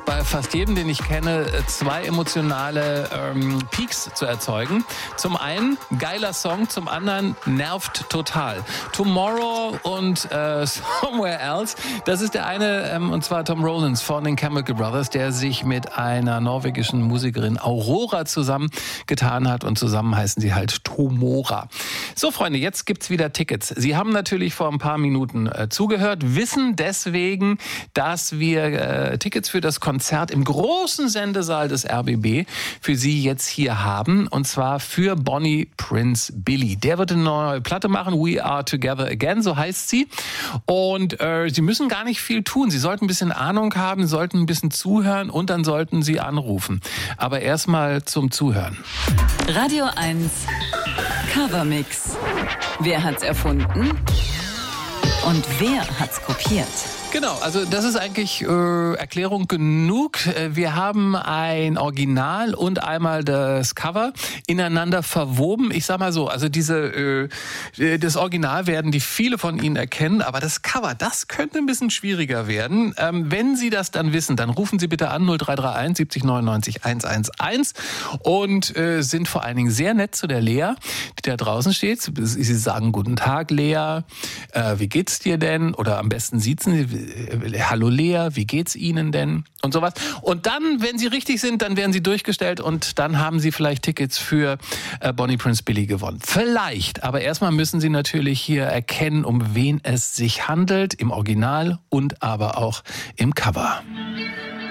bei fast jedem, den ich kenne, zwei emotionale Peaks zu erzeugen. Zum einen geiler Song, zum anderen nervt total. Tomorrow und Somewhere Else, das ist der eine, und zwar Tom Rollins von den Chemical Brothers, der sich mit einer norwegischen Musikerin Aurora zusammengetan hat und zusammen heißen sie halt Tomora. So Freunde, jetzt gibt's wieder Tickets. Sie haben natürlich vor ein paar Minuten zugehört, wissen deswegen, dass wir Tickets für das Konzert im großen Sendesaal des RBB für Sie jetzt hier haben, und zwar für Bonnie Prince Billy. Der wird eine neue Platte machen, We Are Together Again, so heißt sie. Und Sie müssen gar nicht viel tun. Sie sollten ein bisschen Ahnung haben, Sie sollten ein bisschen zuhören und dann sollten Sie anrufen. Aber erstmal zum Zuhören. Radio 1 Covermix. Wer hat's erfunden? Und wer hat's kopiert? Genau, also das ist eigentlich Erklärung genug. Wir haben ein Original und einmal das Cover ineinander verwoben. Ich sag mal so, also das Original werden die viele von Ihnen erkennen, aber das Cover, das könnte ein bisschen schwieriger werden. Wenn Sie das dann wissen, dann rufen Sie bitte an 0331 70 99 111 und sind vor allen Dingen sehr nett zu der Lea, die da draußen steht. Sie sagen Guten Tag, Lea, wie geht's dir denn? Oder am besten siezen Sie, hallo Lea, wie geht's Ihnen denn? Und sowas. Und dann, wenn Sie richtig sind, dann werden Sie durchgestellt und dann haben Sie vielleicht Tickets für Bonnie Prince Billy gewonnen. Vielleicht, aber erstmal müssen Sie natürlich hier erkennen, um wen es sich handelt, im Original und aber auch im Cover.